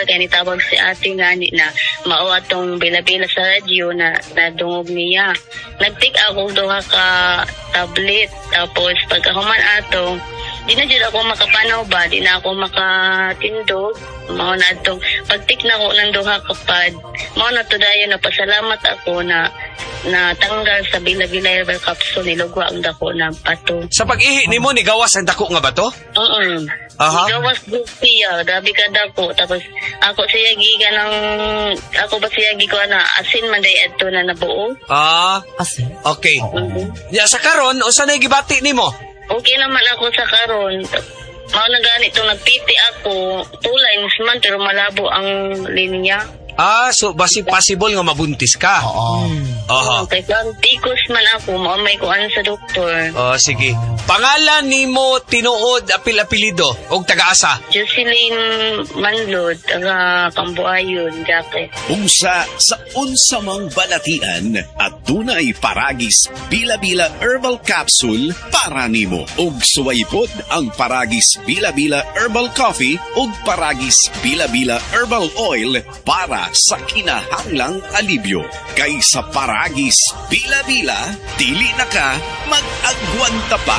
kaya nitawag si ate nga na mao atong bila-bila sa radyo na nadungog niya. Nagtik ako duha ka tablet, tapos pagkahuman ato di na dyan ako makapanaw ba, di na ako makatindog. Mao na itong pagtik na ko ng duha kapad, mao na to dayon na pasalamat ako na tanggal sa bila-bila herbal capsule, nilugwa ang dako na pato. Sa pag-ihi nimo ni gawas ang dako nga bato? Aha. Gawas siya, grabe ka dako. Tapos ako siya giga ng ako ba siya giga na asin man day adto na nabuo. Asin. Okay. Ya sa karon usa nay gibati nimo? Okay naman ako sa karon. Mao na ganito nagpiti ako 2 lines man pero malabo ang linya. So basi possible nga mabuntis ka. Aha. Kaya tikos man ako, may kuan sa doktor. Sige. Pangalan nimo tinuod apil-apelido og taga-asa? Jocelyn Manlod, taga Cambuayon, Jake. Unsa sa unsamang balatian at dunay Paragis Bila-Bila Herbal Capsule para nimo. Og suwaypod ang Paragis Bila-Bila Herbal Coffee og Paragis Bila-Bila Herbal Oil para sa kinahanglang alibyo. Kay sa Paragis Bila-Bila, dili na ka mag-agwanta pa.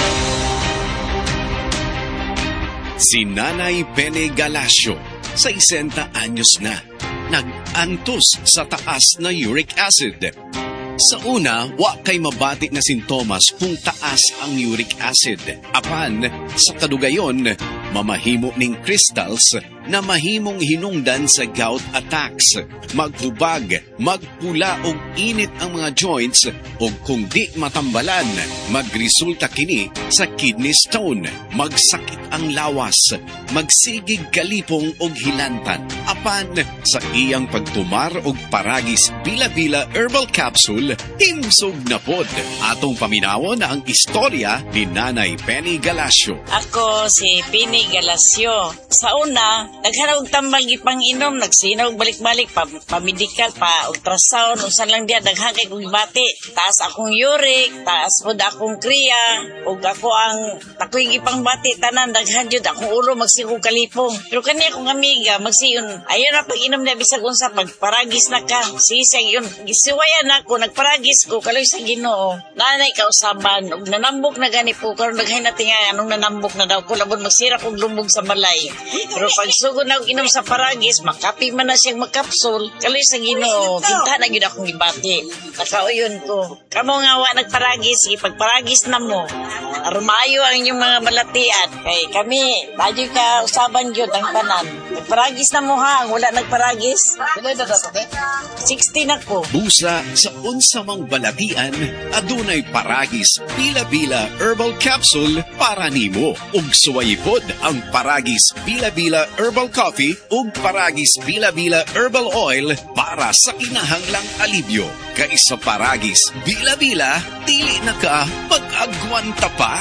Si Nanay Bene Galacio, 60 anyos na, nag-antos sa taas na uric acid. Sa una, wa kay mabati na sintomas kung taas ang uric acid. Apan, sa kadugayon, mamahimo ning crystals na mahimong hinungdan sa gout attacks. Maghubag, magpula og init ang mga joints o kung di matambalan, magresulta kini sa kidney stone, magsakit ang lawas, magsigig kalipong og hilantan. Apan, sa iyang pagtumar og Paragis Bila-Bila Herbal Capsule, himsog na pod. Atong paminawon na ang istorya ni Nanay Penny Galacio. Ako si Penny Galacio. Sa una, naghanap og tambal gipang inom, nagsinog balik-balik pa-medical, pa-ultrasound, unsan lang diya daghan kay kong ibati. Taas akong uric, taas pod akong kriya, ug ako ang takoy gipang bati tanan daghan jud akong ulo magsigog kalipong. Pero kani akong amiga magsiyon, ayon na pag-inom na bisag unsa pagparagis na ka. Sisig yun, gisuwayan ako, nagparagis ko kaloy sa Ginoo. Nanay kausaban ug nanambok na gani po karon daghay na tinga anong nanambok na daw ko labon magsira kog lumbog sa balay. Pero pag sugod na inom sa Paragis, makapi man na siyang magkapsul, kaloy sa Ginoo, kinta na gyud akong gibati. Nakauyon ko. Kamo nga wa nagparagis, ipagparagis na mo. Armayo ang inyong mga balatian. Kay kami, badyo ka usaban gyud ang tanan. Nagparagis na mo ha, wala nagparagis. 16 ako. Busa sa unsamang balatian, adunay Paragis Bila-Bila Herbal Capsule para nimo. Ug suwaypod ang Paragis Bila-Bila Herbal Coffee ug Paragis Bila-Bila Herbal Oil para sa kinahanglang alibyo. Kay sa Paragis Bila-Bila, dili na ka mag-agwanta pa.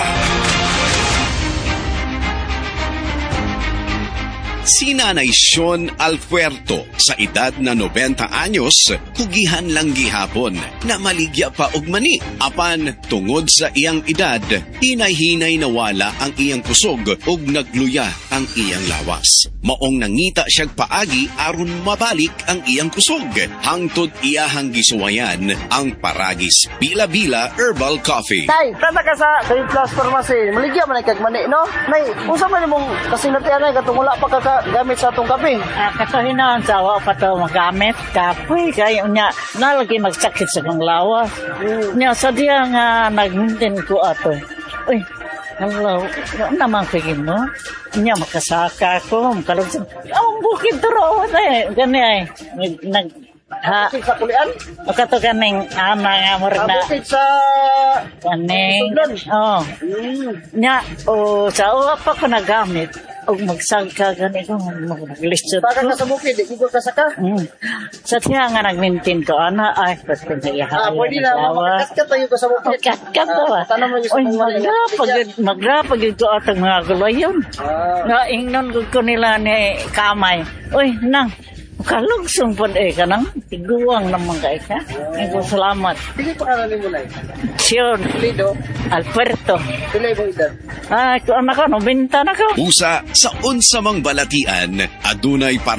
Si Nanay Sean Alpuerto, sa edad na 90 anyos, kugihan lang gihapon na maligya pa og mani. Apan, tungod sa iyang edad, hinay-hinay nawala ang iyang kusog ug nagluya ang iyang lawas. Maong nangita siyag paagi aron mabalik ang iyang kusog. Hangtod iyahang gisuwayan ang Paragis Bila-Bila Herbal Coffee. Tay, tata ka sa Plus Pharmacy. Maligya man kag mani, no? Nay, unsa man imong kasinatian ay katong wala pa ka gamit sa atong kape? Kasuhinan sa awa pa ito magamit. Kapoy, kaya niya nalagi magsakit sa kong lawas. Niya, sa diya nga nag-maintain ko ato. Uy, hello, ano naman pigin mo? Niya, makasaka ko, makalagsan. Ang bukid turo, gani ay. Sa kulian? O kato kaning ama nga mo rin na. Bukid sa... Kaning. Oo. Niya, sa uwa pa ko nagamit. O magsagka ganito, mag-listod Baka ka sa bukid, ikigol ka sa ka? Sa tiya nga nag-maintain ko, ay, pwede na iyahay. Pwede na, makakaskat tayo ka sa bukid. Kaskat ba? Tanong mo yung magrapag ito atang mga gulay yun. Ingnon ko nila ni Kamay. Uy, nang, kalugsong po ka nang, tiguang naman ka ka. Salamat. Sige pa ka mo na. Sean Alpuerto. Pilay mo edad? Anak ko, 90 na ko. Busa sa unsamang balatian, adunay